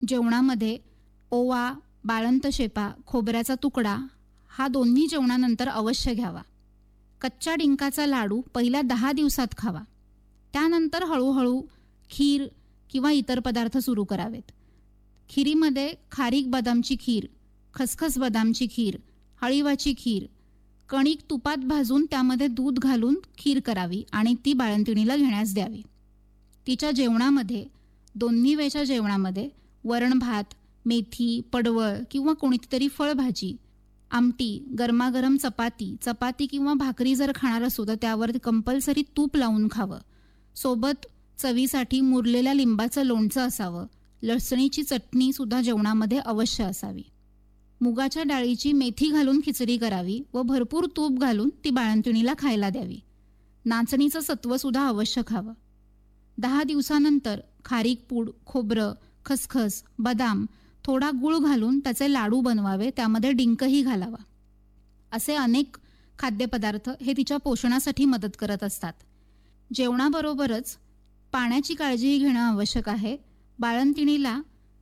जेवणामध्ये ओवा, बाळंत शेपा, खोबऱ्याचा तुकडा हा दोन्ही जेवणानंतर अवश्य घ्यावा. कच्च्या डिंकाचा लाडू पहिल्या 10 दिवसात खावा. त्यानंतर हळूहळू खीर किंवा इतर पदार्थ सुरू करावेत. खिरीमध्ये खारीक बदामची खीर, खसखस बदामची खीर, हळीवाची खीर, कणिक तुपात भाजून त्यामध्ये दूध घालून खीर करावी आणि ती बाळंतिणीला घेण्यास द्यावी. तिच्या जेवणामध्ये दोन्ही वेळच्या जेवणामध्ये वरण भात, मेथी, पडवळ किंवा कोणतीतरी फळभाजी, आमटी, गरमागरम चपाती किंवा भाकरी जर खाणार असू तर त्यावर कंपल्सरी तूप लावून खावं. सोबत चवीसाठी मुरलेल्या लिंबाचं लोणचं असावं. लसणीची चटणी सुद्धा जेवणामध्ये अवश्य असावी. मुगाच्या डाळीची मेथी घालून खिचडी करावी व भरपूर तूप घालून ती बाळंतिणीला खायला द्यावी. नाचणीचं सत्व सुद्धा अवश्य खावं. 10 दिवसानंतर खारीक पूड, खोबरं, खसखस, बदाम, थोडा गूळ घालून त्याचे लाडू बनवावे. त्यामध्ये डिंकही घालावा. असे अनेक खाद्यपदार्थ हे तिच्या पोषणासाठी मदत करत असतात. जेवणाबरोबरच पाण्याची काळजीही घेणं आवश्यक आहे. बाळंतिणीला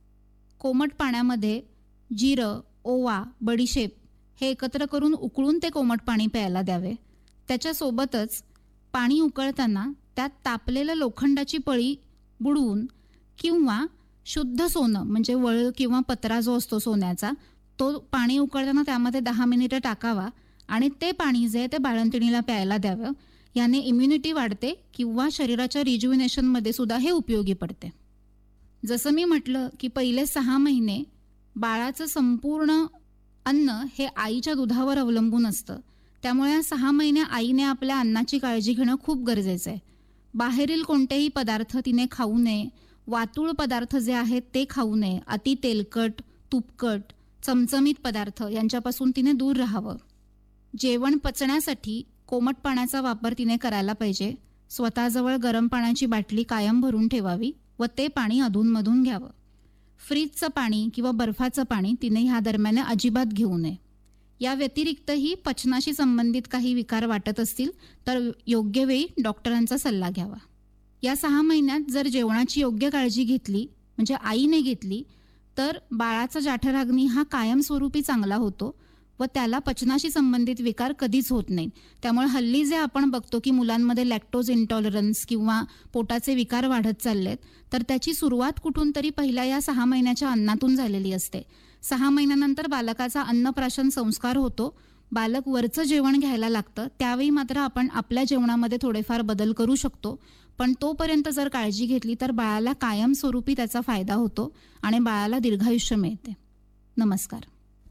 कोमट पाण्यामध्ये जिरं, ओवा, बडीशेप हे एकत्र करून उकळून ते कोमट पाणी प्यायला द्यावे. त्याच्यासोबतच पाणी उकळताना त्यात तापलेलं लोखंडाची पळी बुडवून किंवा शुद्ध सोनं म्हणजे वळ किंवा पत्रा जो असतो सोन्याचा तो पाणी उकळताना त्यामध्ये 10 मिनिटं टाकावा आणि ते पाणी जे ते बाळंतिणीला प्यायला द्यावं. याने इम्युनिटी वाढते किंवा शरीराच्या रिज्युविनेशनमध्ये सुद्धा हे उपयोगी पडते. जसं मी म्हटलं की पहिले 6 महिने बाळाचं संपूर्ण अन्न हे आईच्या दुधावर अवलंबून असतं. त्यामुळे या 6 महिने आईने आपल्या अन्नाची काळजी घेणं खूप गरजेचं आहे. बाहेरील कोणतेही पदार्थ तिने खाऊ नये. वातूळ पदार्थ जे आहेत ते खाऊ नये. अति तेलकट, तुपकट, चमचमीत पदार्थ यांच्यापासून तिने दूर राहावं. जेवण पचण्यासाठी कोमट पाण्याचा वापर तिने करायला पाहिजे. स्वतःजवळ गरम पाण्याची बाटली कायम भरून ठेवावी व ते पाणी अधूनमधून घ्यावं. फ्रीजचं पाणी किंवा बर्फाचं पाणी तिने ह्या दरम्यान अजिबात घेऊ नये. या व्यतिरिक्तही पचनाशी संबंधित काही विकार वाटत असतील तर योग्य वेळी डॉक्टरांचा सल्ला घ्यावा. या 6 महिन्यात जर जेवणाची योग्य काळजी घेतली म्हणजे आईने घेतली तर बाळाचा जठराग्नी हा कायमस्वरूपी चांगला होतो व त्याला पचनाशी संबंधित विकार कधीच होत नाहीत. त्यामुळे हल्ली जे आपण बघतो की मुलांमध्ये लॅक्टोज इंटॉलरन्स किंवा पोटाचे विकार वाढत चाललेत तर त्याची सुरुवात कुठून तरी पहिल्या या 6 महिन्याच्या अन्नातून झालेली असते. 6 महिन्यानंतर बालकाचा अन्नप्राशन संस्कार होतो. बालक वरचं जेवण घ्यायला लागतं. त्यावेळी मात्र आपण आपल्या जेवणामध्ये थोडेफार बदल करू शकतो. पण तोपर्यंत जर काळजी घेतली तर बाळाला कायमस्वरूपी त्याचा फायदा होतो आणि बाळाला दीर्घायुष्य मिळते. नमस्कार.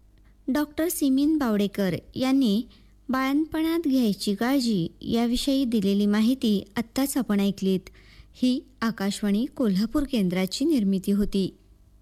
डॉक्टर सिमीन बावडेकर यांनी बाळंतपणात घ्यायची काळजी याविषयी दिलेली माहिती आत्ताच आपण ऐकलीत. ही आकाशवाणी कोल्हापूर केंद्राची निर्मिती होती.